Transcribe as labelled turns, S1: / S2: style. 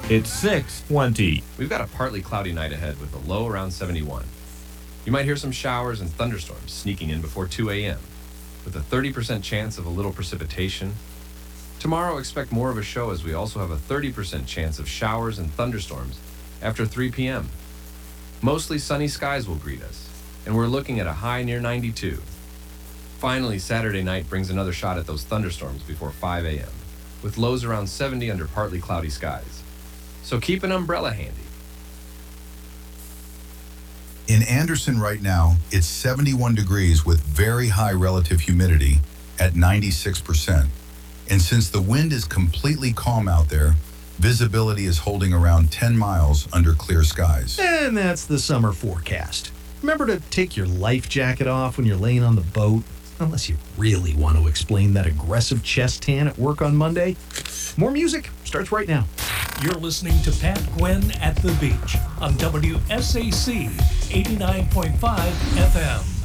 S1: It's 6:20.
S2: We've got a partly cloudy night ahead with a low around 71. You might hear some showers and thunderstorms sneaking in before 2 a.m., with a 30% chance of a little precipitation. Tomorrow, expect more of a show as we also have a 30% chance of showers and thunderstorms after 3 p.m. Mostly sunny skies will greet us, and we're looking at a high near 92. Finally, Saturday night brings another shot at those thunderstorms before 5 a.m., with lows around 70 under partly cloudy skies. So keep an umbrella handy.
S3: In Anderson right now, it's 71 degrees with very high relative humidity at 96%. And since the wind is completely calm out there, visibility is holding around 10 miles under clear skies.
S4: And that's the summer forecast. Remember to take your life jacket off when you're laying on the boat, unless you really want to explain that aggressive chest tan at work on Monday. More music starts right now.
S5: You're listening to Pat Gwynn at the Beach on WSAC 89.5 FM.